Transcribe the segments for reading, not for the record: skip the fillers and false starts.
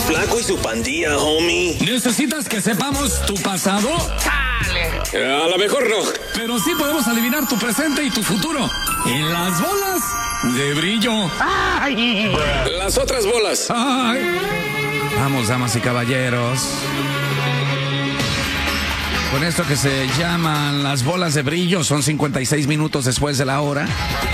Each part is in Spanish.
Flaco y su pandilla, homie. ¿Necesitas que sepamos tu pasado? A lo mejor no. Pero sí podemos adivinar tu presente y tu futuro. En las bolas de brillo. ¡Ay! Las otras bolas. Ay. Vamos, damas y caballeros. Con esto que se llaman las bolas de brillo, son 56 minutos después de la hora.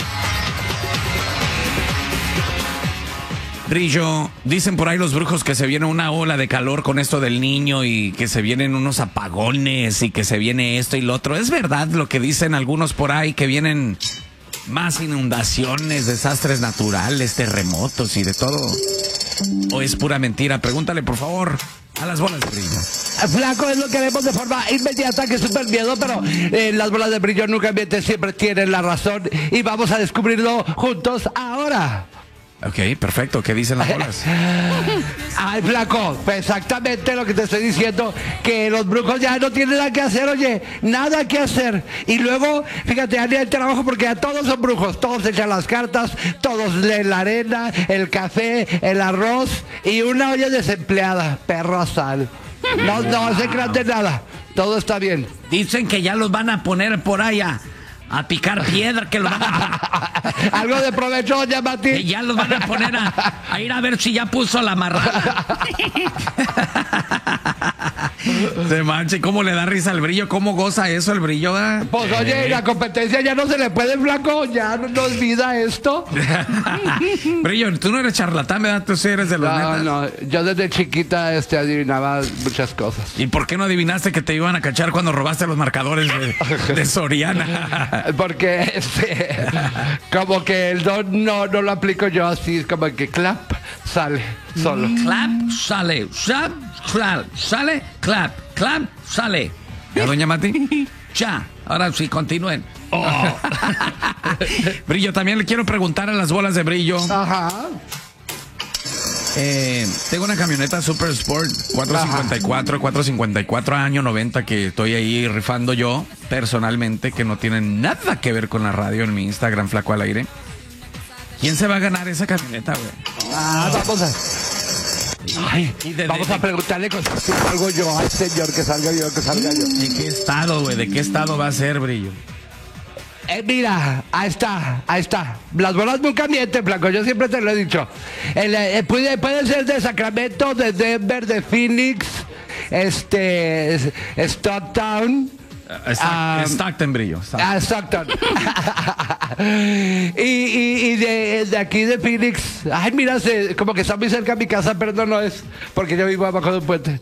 Brillo, dicen por ahí los brujos que se viene una ola de calor con esto del niño y que se vienen unos apagones y que se viene esto y lo otro. ¿Es verdad lo que dicen algunos por ahí, que vienen más inundaciones, desastres naturales, terremotos y de todo? ¿O es pura mentira? Pregúntale, por favor, a las bolas de brillo. Flaco, es lo que vemos de forma inmediata, que es súper miedo, pero las bolas de brillo nunca mienten, siempre tienen la razón y vamos a descubrirlo juntos ahora. Ok, perfecto. ¿Qué dicen las bolas? Ay, Flaco, exactamente lo que te estoy diciendo, que los brujos ya no tienen nada que hacer, oye, nada que hacer. Y luego, fíjate, ya ni hay trabajo porque ya todos son brujos, todos echan las cartas, todos leen la arena, el café, el arroz y una olla desempleada, perro sal. No se crean de nada, todo está bien. Dicen que ya los van a poner por allá a picar piedra, que los van a... Algo de provecho, doña Mati. Que ya los van a poner a ir a ver si ya puso la amarrada. Se manche, ¿cómo le da risa al brillo? ¿Cómo goza eso el brillo? Pues oye, la competencia ya no se le puede, Flaco, ya no olvida esto. Brillo, tú no eres charlatán, ¿verdad? Tú sí eres de los netas. No, yo desde chiquita adivinaba muchas cosas. ¿Y por qué no adivinaste que te iban a cachar cuando robaste los marcadores de Soriana? Porque como que el don no lo aplico yo así, como que clap, sale solo. Clap, sale, sale, clap, sale. ¿Ya, doña Mati? Ya, ahora sí, continúen. Oh. Brillo, también le quiero preguntar a las bolas de brillo. Ajá. Tengo una camioneta Super Sport 454 año 90 que estoy ahí rifando yo personalmente, que no tiene nada que ver con la radio, en mi Instagram, Flaco al Aire. ¿Quién se va a ganar esa camioneta, güey? Vamos a... Ay, vamos a preguntarle con algo yo al señor, que salga yo. ¿De qué estado, güey? ¿De qué estado va a ser, Brillo? Mira, ahí está. Las bolas nunca mienten, Flaco, yo siempre te lo he dicho. Puede ser de Sacramento, de Denver, de Phoenix, Stockton. Stockton, Brillo. Stockton. y de aquí de Phoenix. Ay, mira, como que está muy cerca de mi casa, pero no es, porque yo vivo abajo de un puente.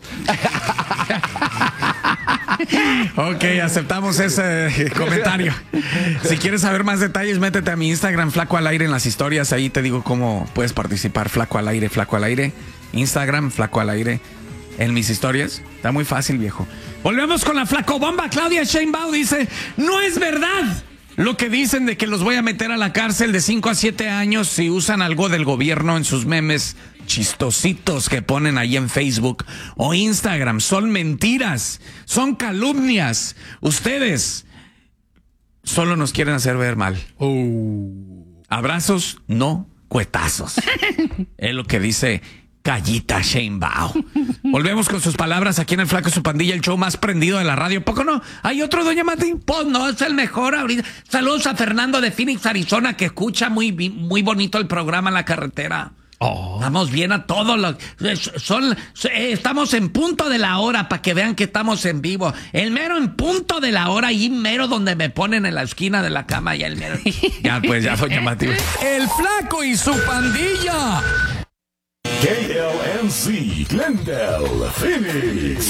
Ok, aceptamos ese comentario. Si quieres saber más detalles, métete a mi Instagram, Flaco al Aire, en las historias. Ahí te digo cómo puedes participar. Flaco al Aire. Instagram, Flaco al Aire. En mis historias. Está muy fácil, viejo. Volvemos con la Flaco Bomba. Claudia Sheinbaum dice: no es verdad lo que dicen de que los voy a meter a la cárcel de 5 a 7 años si usan algo del gobierno en sus memes chistositos que ponen ahí en Facebook o Instagram. Son mentiras, son calumnias. Ustedes solo nos quieren hacer ver mal. Abrazos, no cuetazos. Es lo que dice Callita Sheinbaum. Volvemos con sus palabras aquí en el Flaco y su Pandilla, el show más prendido de la radio. ¿Poco no? ¿Hay otro, doña Mati? Pues no, es el mejor ahorita. Saludos a Fernando de Phoenix, Arizona, que escucha muy bonito el programa en la carretera. Estamos bien a todos. Estamos en punto de la hora para que vean que estamos en vivo. El mero en punto de la hora, y mero donde me ponen en la esquina de la cama. Ya el mero. Ya, pues ya, doña Mati. El Flaco y su Pandilla. KLNC, Glendale, Phoenix.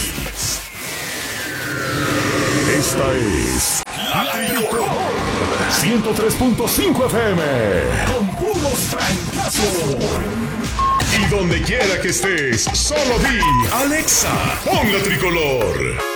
Esta es La Tricolor 103.5 FM. Con puros francazos. Y donde quiera que estés, solo di: Alexa, pon La Tricolor.